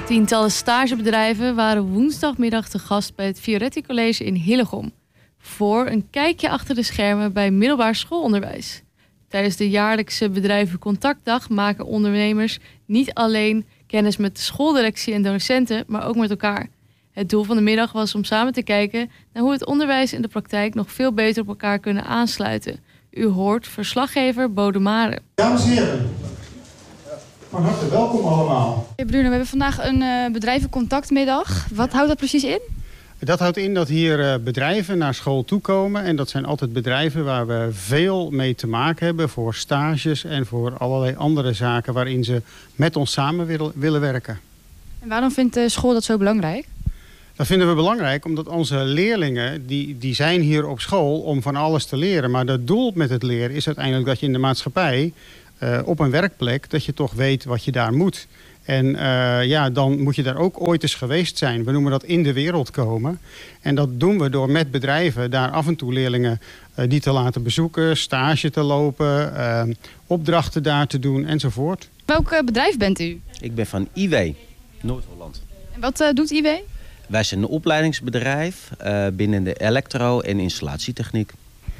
Tientallen stagebedrijven waren woensdagmiddag te gast bij het Fioretti College in Hillegom voor een kijkje achter de schermen bij middelbaar schoolonderwijs. Tijdens de jaarlijkse bedrijvencontactdag maken ondernemers niet alleen kennis met de schooldirectie en docenten, maar ook met elkaar. Het doel van de middag was om samen te kijken naar hoe het onderwijs en de praktijk nog veel beter op elkaar kunnen aansluiten. U hoort verslaggever Bodemare. Dames en heren, van harte welkom allemaal. Bruno, we hebben vandaag een bedrijvencontactmiddag. Wat houdt dat precies in? Dat houdt in dat hier bedrijven naar school toekomen. En dat zijn altijd bedrijven waar we veel mee te maken hebben voor stages en voor allerlei andere zaken waarin ze met ons samen willen werken. En waarom vindt de school dat zo belangrijk? Dat vinden we belangrijk omdat onze leerlingen die zijn hier op school om van alles te leren. Maar het doel met het leren is uiteindelijk dat je in de maatschappij op een werkplek dat je toch weet wat je daar moet. En dan moet je daar ook ooit eens geweest zijn. We noemen dat in de wereld komen. En dat doen we door met bedrijven daar af en toe leerlingen die te laten bezoeken, stage te lopen, opdrachten daar te doen enzovoort. Welk bedrijf bent u? Ik ben van IW, Noord-Holland. En wat doet IW? Wij zijn een opleidingsbedrijf binnen de elektro- en installatietechniek.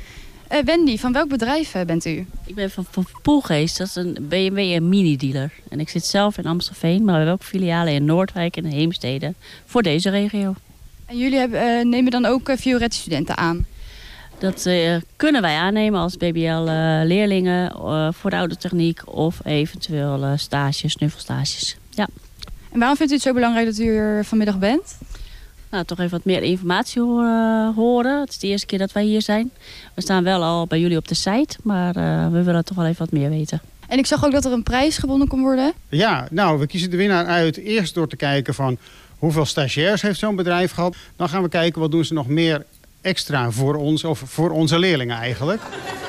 Wendy, van welk bedrijf bent u? Ik ben van Poelgeest, dat is een BMW en mini-dealer. En ik zit zelf in Amstelveen, maar we hebben ook filialen in Noordwijk en Heemstede voor deze regio. En jullie nemen dan ook Fioretti-studenten aan? Dat kunnen wij aannemen als BBL-leerlingen voor de autotechniek of eventueel stages, snuffelstages. Ja. En waarom vindt u het zo belangrijk dat u er vanmiddag bent? Nou, toch even wat meer informatie horen. Het is de eerste keer dat wij hier zijn. We staan wel al bij jullie op de site, maar we willen toch wel even wat meer weten. En ik zag ook dat er een prijs gewonnen kon worden. Ja, nou, we kiezen de winnaar uit eerst door te kijken van hoeveel stagiairs heeft zo'n bedrijf gehad. Dan gaan we kijken wat doen ze nog meer extra voor ons of voor onze leerlingen eigenlijk.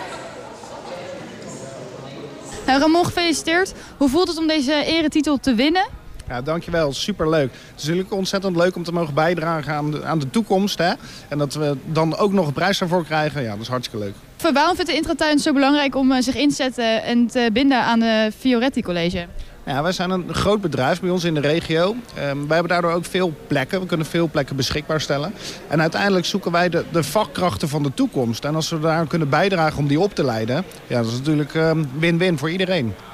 Nou, Ramon, gefeliciteerd. Hoe voelt het om deze eretitel te winnen? Ja, dankjewel. Superleuk. Het is natuurlijk ontzettend leuk om te mogen bijdragen aan de toekomst. Hè? En dat we dan ook nog een prijs daarvoor krijgen. Ja, dat is hartstikke leuk. Waarom vindt de Intratuin het zo belangrijk om zich in te zetten en te binden aan de Fioretti College? Ja, wij zijn een groot bedrijf bij ons in de regio. Wij hebben daardoor ook veel plekken. We kunnen veel plekken beschikbaar stellen. En uiteindelijk zoeken wij de vakkrachten van de toekomst. En als we daar kunnen bijdragen om die op te leiden, ja, dat is natuurlijk win-win voor iedereen.